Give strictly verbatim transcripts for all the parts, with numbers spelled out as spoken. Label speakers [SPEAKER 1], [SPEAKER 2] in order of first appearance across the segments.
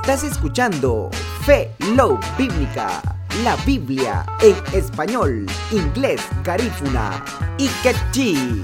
[SPEAKER 1] Estás escuchando Fe Love Bíblica, la Biblia en español, inglés, garífuna y quechí.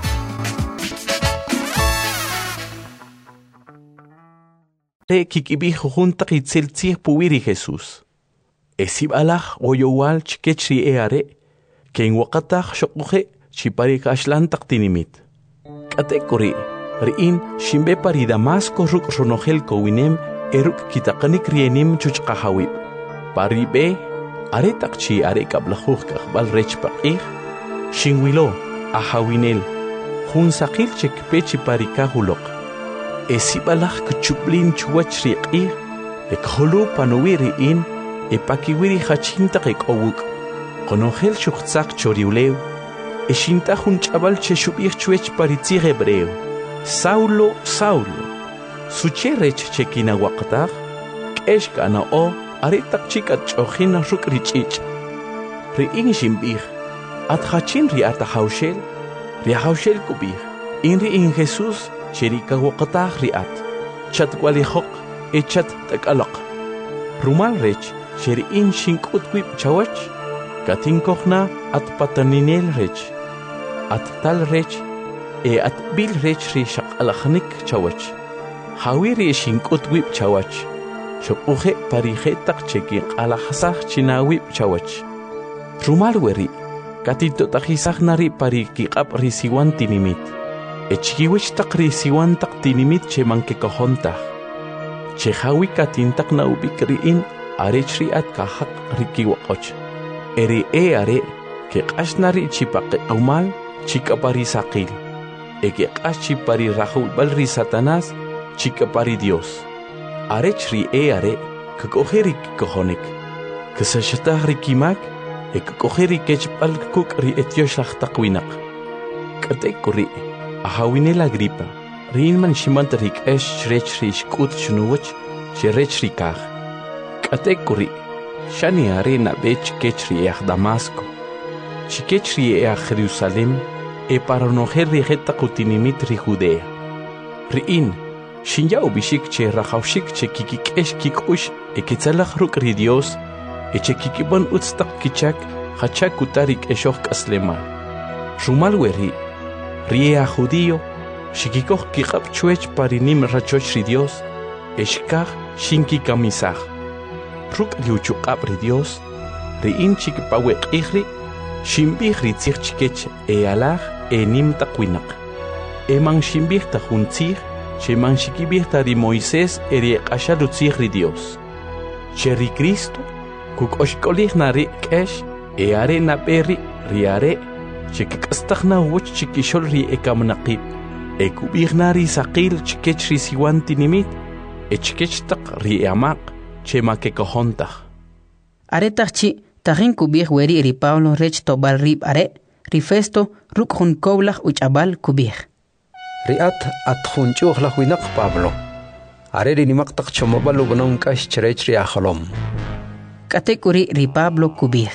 [SPEAKER 2] Te kikibijo junta kitzeltzih puwiri Jesús. Esib alaj oyowal chikechri eare, que en wakataj shokuje chiparika ashlantak tinimit. Katekori, riin shimbe pari Damasco ruk ronogel kowinem eruk kitakanik rienim chuchkahawib. Pari be, are takchi are kablajuj kakbal rechpakih, shingwilo, ahawinel, jun sakil chekpe chiparika hulok. Esibalach kuchublin chuwach riqih, ekholu panuwiri in, epakiwiri hachinta kekowuk, konogel shukhtzak choriuleu, eshinta jun chabal cheshubih chuech paritzi hebreo, Saulo, Saulo, sucherech chekina waqtaq, keshkana o, aritak chikat chojina rukrichich. Riin shimbih, atjachin riata haushel, riahaushel kubih, in riin Jesús, Cherika waqtah riat, chat walihok, echat takalak. Rumal rech, sherin shinkut wip chawach, katin kochna at pataninel rech, at tal rech, e at bil rech ri shak alachnik chawach. Hawiri shinkut wip chawach, shokuhe parihetak cheki alahasach china wip chawach. Rumal weri, katito tahisach nari pariki ap risiwan tinimit. Echkiwich takri siwan tak tinimit che manke kohonta. Che hawi katintak na ubikriin arechri at kahak rikiwakoch. Eri e are ke kashnari chipake umal chikapari sakil. Eke kas chipari rahul balri satanas chikapari Dios. Arechri e are ke koheri kohonik. Ke sashatah rikimak e ke koheri kechpal kuk ri etyoshach takwinak. Kate kuri. Ahawinel Agripa, Rinman Shimantarik Esh Shrech Rishkut Chunuwach, Shrech Rikach. Katekuri, Shani Arena Bech Kechri Ech Damasco, Chikechri Ech Jerusalem, E Paronoher Rigeta Kutinimit Judea. Rin, Shinya Ubishik Che Rahaushik Che Kikik Esh Kikush, E Ketzalach Ruk Ridios, E Che Kikibon Utstak Kichak, Hachak Kutarik Eshok Asleman. Rumal Weri. Ria judío, shikikoh kikap chuech parinim rachoch Dios, eshkach shinki kamisach. Ruk liuchukap Dios, riin chikipawek ihri, shimbih ritzich chikech e alach e nim takwinak. Eman shimbih tajuntzich, sheman shikibih tari Moisés eri ashalutzich Dios. Cheri Cristo, kuk oshkolih nari kesh, e are naperi, riare, Chikastachna wuch chikishol ekamnaqib, ekubighnari saqil chikechri siwan tinimit, echkechtak ri amaq, chemake kohontaj.
[SPEAKER 3] Aretachchi, tajin kubig weri ri Pablo rech tobal rib are, ri festo ruk hun koblach uchabal kubig.
[SPEAKER 4] Riat at hun chuchlach winak Pablo. Are ri nimaktak chomabalu gunong kash cherech ri achalom.
[SPEAKER 3] Katekuri ri Pablo kubig.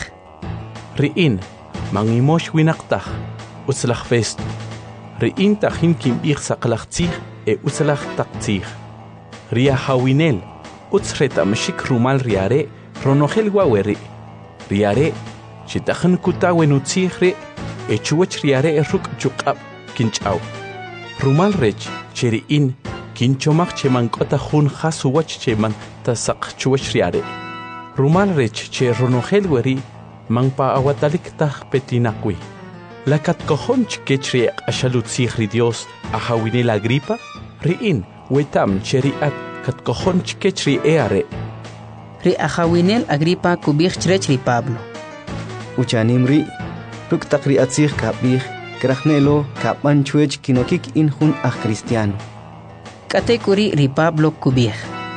[SPEAKER 2] Riin. Mangimosh winaktaj, utzlach festo. Riin tajin kimbig saklachtzich e utzlach taktzich. Ria hawinel, utzreta meshik rumal riare, ronogel waweri. Riare, chitajan kutawen utzihre, e chuwach riare ruk chukab, kinchaw. Rumal rech, cheriin, kinchomach chemankota jun hasuwach cheman tasak chuwach riare. Rumal rech, che ronogel weri, Mangpa awatalik tah petinakwi. Lakat kohon chikechri ashalutzich ri Dios ahawinel Agripa, riin wetam cheriat kat kohon chikechri eare.
[SPEAKER 3] Ri ahawinel Agripa kubich chrech ri Pablo.
[SPEAKER 5] Uchanim ri, ruk takri atzich kapich, krachnelo kapan chuech kinokik in hun ah cristiano.
[SPEAKER 3] Katekuri ri Pablo kubich.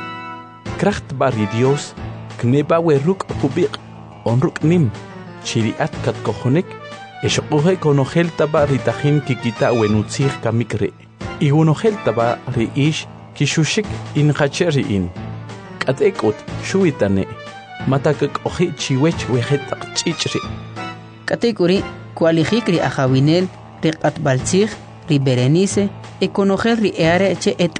[SPEAKER 2] Kracht bari Dios, kneba we ruk kubich. Onruk nim, chiriat kat kohonek, eshokuhe konogel taba ritajin kikita wenutzich kamikre. I unogel taba ri ish kishushik in hacheri in. Katekot shuitane, matakak ohi chiwech wehetak chichri.
[SPEAKER 3] Katekuri, kualijik ri ahawinel, ri atbaltzich, ri Berenice, e konogel ri eare che et